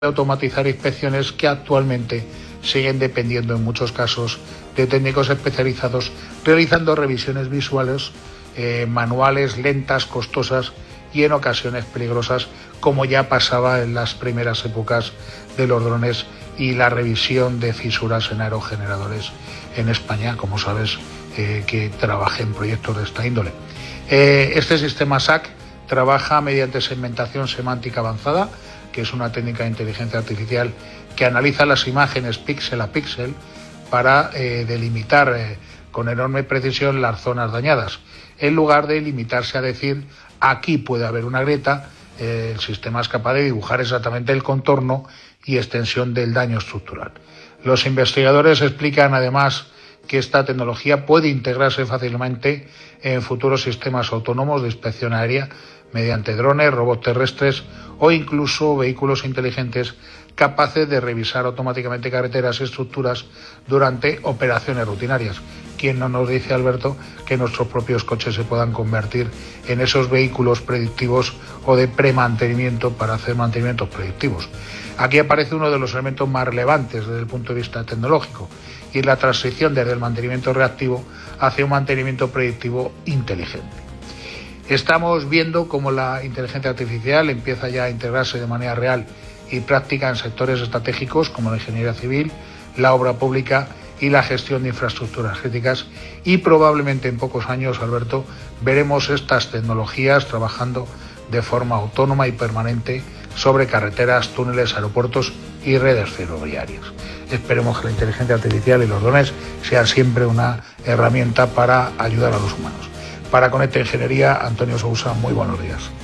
automatizar inspecciones que actualmente siguen dependiendo en muchos casos de técnicos especializados realizando revisiones visuales, manuales, lentas, costosas y en ocasiones peligrosas, como ya pasaba en las primeras épocas de los drones y la revisión de fisuras en aerogeneradores en España, como sabes, que trabajé en proyectos de esta índole. Este sistema SAC trabaja mediante segmentación semántica avanzada, que es una técnica de inteligencia artificial que analiza las imágenes píxel a píxel para delimitar con enorme precisión las zonas dañadas. En lugar de limitarse a decir aquí puede haber una grieta, el sistema es capaz de dibujar exactamente el contorno y extensión del daño estructural. Los investigadores explican además que esta tecnología puede integrarse fácilmente en futuros sistemas autónomos de inspección aérea mediante drones, robots terrestres o incluso vehículos inteligentes capaces de revisar automáticamente carreteras y estructuras durante operaciones rutinarias. ¿Quién no nos dice, Alberto, que nuestros propios coches se puedan convertir en esos vehículos predictivos o de premantenimiento para hacer mantenimientos predictivos? Aquí aparece uno de los elementos más relevantes desde el punto de vista tecnológico, y es la transición desde el mantenimiento reactivo hacia un mantenimiento predictivo inteligente. Estamos viendo cómo la inteligencia artificial empieza ya a integrarse de manera real y práctica en sectores estratégicos como la ingeniería civil, la obra pública y la gestión de infraestructuras críticas, y probablemente en pocos años, Alberto, veremos estas tecnologías trabajando de forma autónoma y permanente sobre carreteras, túneles, aeropuertos y redes ferroviarias. Esperemos que la inteligencia artificial y los drones sean siempre una herramienta para ayudar a los humanos. Para Conecta Ingeniería, Antonio Sousa, muy buenos días.